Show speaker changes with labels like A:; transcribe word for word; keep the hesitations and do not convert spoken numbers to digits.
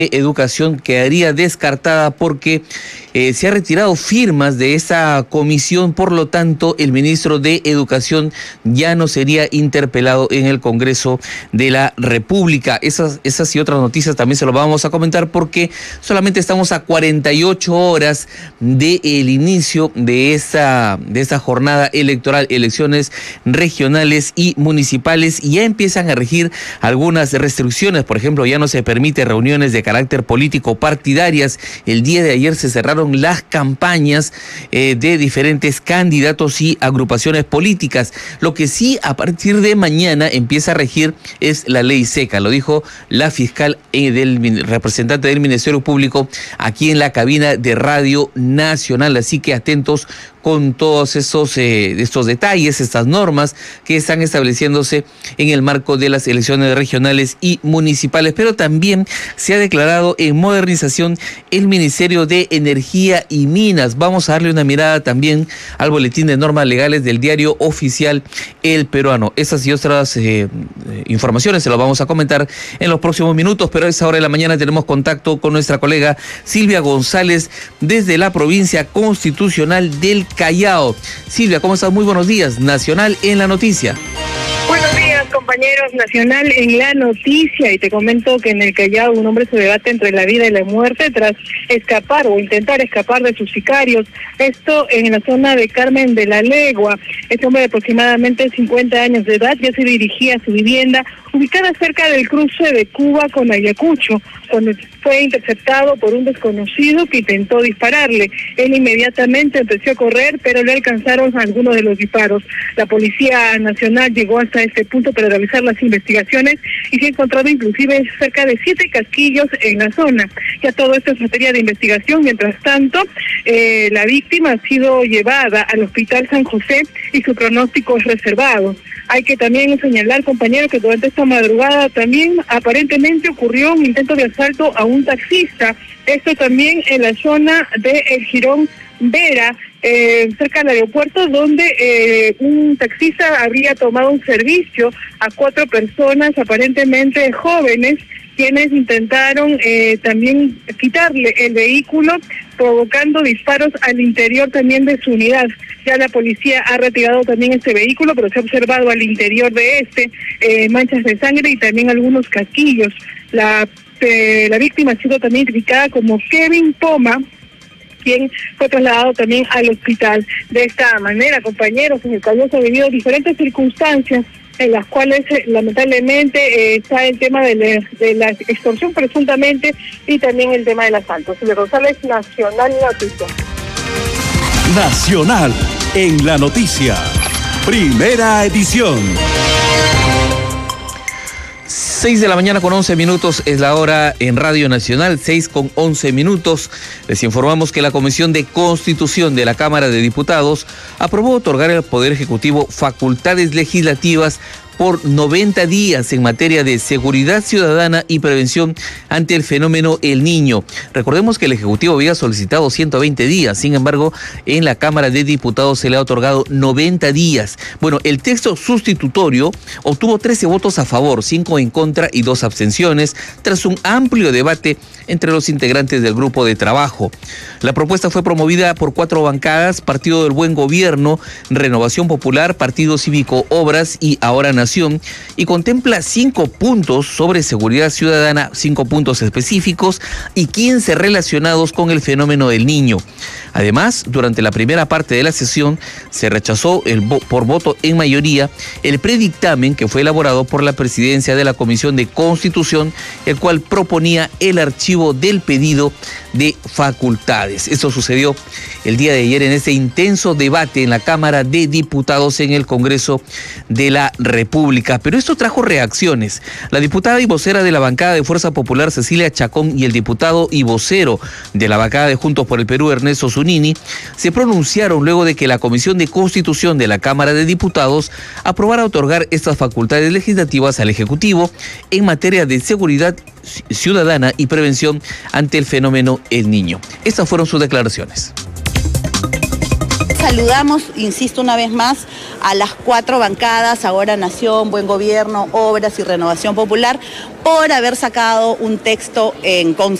A: Educación quedaría descartada porque eh, se ha retirado firmas de esa comisión, por lo tanto el ministro de Educación ya no sería interpelado en el Congreso de la República. Esas, esas y otras noticias también se lo vamos a comentar porque solamente estamos a cuarenta y ocho horas del inicio de esa, de esa jornada electoral, elecciones regionales y municipales, y ya empiezan a regir algunas restricciones. Por ejemplo, ya no se permite reuniones de carácter político partidarias. El día de ayer se cerraron las campañas eh, de diferentes candidatos y agrupaciones políticas. Lo que sí a partir de mañana empieza a regir es la ley seca. Lo dijo la fiscal eh, del representante del Ministerio Público aquí en la cabina de Radio Nacional. Así que atentos con todos esos eh, estos detalles, estas normas que están estableciéndose en el marco de las elecciones regionales y municipales. Pero también se ha declarado en modernización el Ministerio de Energía y Minas. Vamos a darle una mirada también al boletín de normas legales del diario oficial El Peruano. Esas y otras eh, informaciones se las vamos a comentar en los próximos minutos, pero a esa hora de la mañana tenemos contacto con nuestra colega Silvia González desde la provincia constitucional del Callao. Silvia, ¿cómo estás? Muy buenos días. Nacional en la noticia.
B: Buenos días, compañeros. Nacional en la noticia, y te comento que en el Callao un hombre se debate entre la vida y la muerte tras escapar o intentar escapar de sus sicarios. Esto en la zona de Carmen de la Legua. Este hombre de aproximadamente cincuenta años de edad ya se dirigía a su vivienda ubicada cerca del cruce de Cuba con Ayacucho, cuando fue interceptado por un desconocido que intentó dispararle. Él inmediatamente empezó a correr, pero le alcanzaron algunos de los disparos. La Policía Nacional llegó hasta este punto para realizar las investigaciones y se ha encontrado inclusive cerca de siete casquillos en la zona. Ya todo esto es materia de investigación. Mientras tanto, eh, la víctima ha sido llevada al Hospital San José y su pronóstico es reservado. Hay que también señalar, compañeros, que durante esta madrugada también aparentemente ocurrió un intento de asalto a un taxista. Esto también en la zona de El Jirón Vera, eh, cerca del aeropuerto, donde eh, un taxista habría tomado un servicio a cuatro personas aparentemente jóvenes, quienes intentaron eh, también quitarle el vehículo, provocando disparos al interior también de su unidad. Ya la policía ha retirado también este vehículo, pero se ha observado al interior de este eh, manchas de sangre y también algunos casquillos. La, eh, la víctima ha sido también identificada como Kevin Poma, quien fue trasladado también al hospital. De esta manera, compañeros, en el Callao se han vivido diferentes circunstancias en las cuales eh, lamentablemente eh, está el tema de la, de la extorsión presuntamente y también el tema del asalto. Silvia González, Nacional Noticia.
C: Nacional en la noticia. Primera edición.
A: seis de la mañana con once minutos es la hora en Radio Nacional, seis con once minutos. Les informamos que la Comisión de Constitución de la Cámara de Diputados aprobó otorgar al Poder Ejecutivo facultades legislativas por noventa días en materia de seguridad ciudadana y prevención ante el fenómeno El Niño. Recordemos que el Ejecutivo había solicitado ciento veinte días, sin embargo, en la Cámara de Diputados se le ha otorgado noventa días. Bueno, el texto sustitutorio obtuvo trece votos a favor, cinco en contra y dos abstenciones, tras un amplio debate entre los integrantes del grupo de trabajo. La propuesta fue promovida por cuatro bancadas: Partido del Buen Gobierno, Renovación Popular, Partido Cívico Obras y Ahora Nación, y contempla cinco puntos sobre seguridad ciudadana, cinco puntos específicos y quince relacionados con el fenómeno del Niño. Además, durante la primera parte de la sesión se rechazó el vo- por voto en mayoría el predictamen que fue elaborado por la presidencia de la Comisión de Constitución, el cual proponía el archivo del pedido de facultades. Esto sucedió el día de ayer en este intenso debate en la Cámara de Diputados en el Congreso de la República. Pero esto trajo reacciones. La diputada y vocera de la bancada de Fuerza Popular, Cecilia Chacón, y el diputado y vocero de la bancada de Juntos por el Perú, Ernesto Zunini, se pronunciaron luego de que la Comisión de Constitución de la Cámara de Diputados aprobara otorgar estas facultades legislativas al Ejecutivo en materia de seguridad ciudadana y prevención ante el fenómeno El Niño. Estas fueron sus declaraciones.
D: saludamos, insisto una vez más, a las cuatro bancadas, ahora Nación, Buen Gobierno, Obras y Renovación Popular, por haber sacado un texto en consenso.